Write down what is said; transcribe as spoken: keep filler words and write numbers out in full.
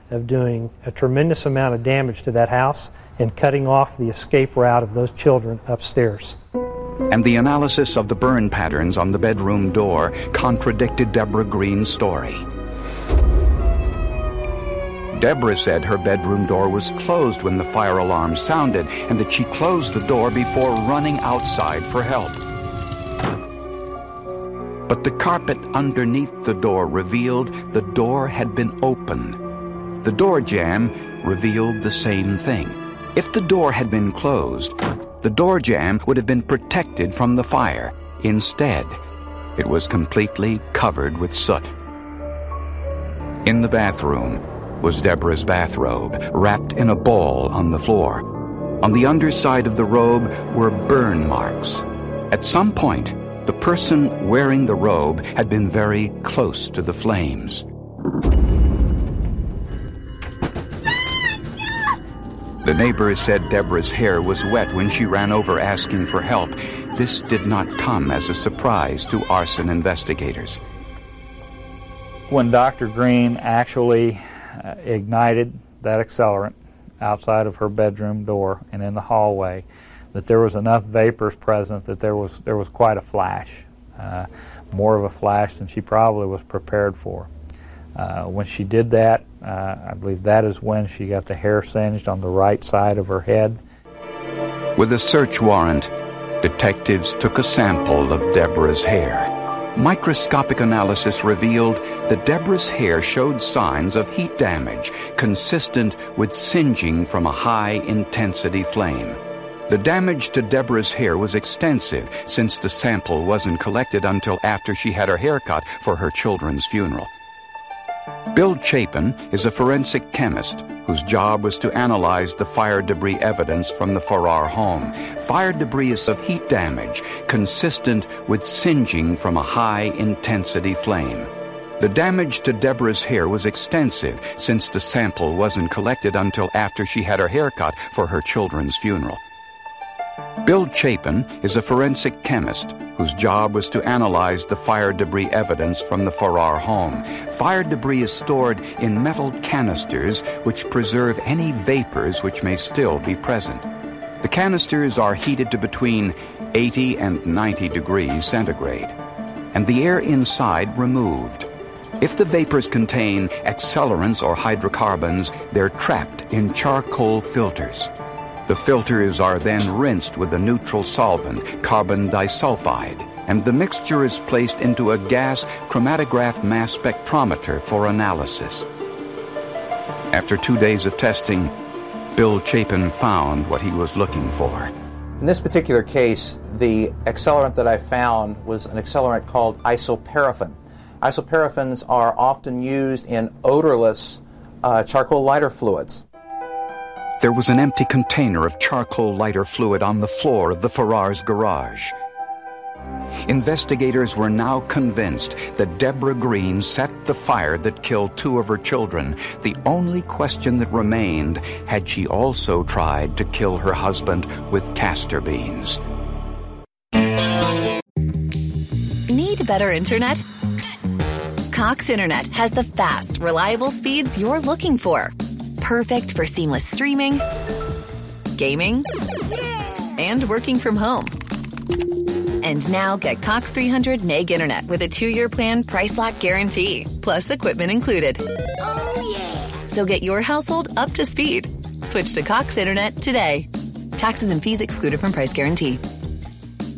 of doing a tremendous amount of damage to that house and cutting off the escape route of those children upstairs. And the analysis of the burn patterns on the bedroom door contradicted Deborah Green's story. Deborah said her bedroom door was closed when the fire alarm sounded and that she closed the door before running outside for help. But the carpet underneath the door revealed the door had been opened. The door jamb revealed the same thing. If the door had been closed, the door jamb would have been protected from the fire. Instead, it was completely covered with soot. In the bathroom was Deborah's bathrobe, wrapped in a ball on the floor. On the underside of the robe were burn marks. At some point, the person wearing the robe had been very close to the flames. The neighbors said Deborah's hair was wet when she ran over asking for help. This did not come as a surprise to arson investigators. When Doctor Green actually uh, ignited that accelerant outside of her bedroom door and in the hallway, that there was enough vapors present that there was there was quite a flash, uh, more of a flash than she probably was prepared for. Uh, when she did that, uh, I believe that is when she got the hair singed on the right side of her head. With a search warrant, detectives took a sample of Deborah's hair. Microscopic analysis revealed that Deborah's hair showed signs of heat damage consistent with singeing from a high-intensity flame. The damage to Deborah's hair was extensive since the sample wasn't collected until after she had her hair cut for her children's funeral. Bill Chapin is a forensic chemist whose job was to analyze the fire debris evidence from the Farrar home. Fire debris is of heat damage consistent with singeing from a high-intensity flame. The damage to Deborah's hair was extensive since the sample wasn't collected until after she had her hair cut for her children's funeral. Bill Chapin is a forensic chemist whose job was to analyze the fire debris evidence from the Farrar home. Fire debris is stored in metal canisters which preserve any vapors which may still be present. The canisters are heated to between eighty and ninety degrees centigrade, and the air inside removed. If the vapors contain accelerants or hydrocarbons, they're trapped in charcoal filters. The filters are then rinsed with a neutral solvent, carbon disulfide, and the mixture is placed into a gas chromatograph mass spectrometer for analysis. After two days of testing, Bill Chapin found what he was looking for. In this particular case, the accelerant that I found was an accelerant called isoparaffin. Isoparaffins are often used in odorless uh, charcoal lighter fluids. There was an empty container of charcoal lighter fluid on the floor of the Farrars' garage. Investigators were now convinced that Deborah Green set the fire that killed two of her children. The only question that remained, had she also tried to kill her husband with castor beans? Need better internet? Cox Internet has the fast, reliable speeds you're looking for. Perfect for seamless streaming, gaming, and working from home. And now get Cox three hundred meg internet with a two-year plan price lock guarantee, plus equipment included. Oh, yeah. So get your household up to speed. Switch to Cox Internet today. Taxes and fees excluded from price guarantee.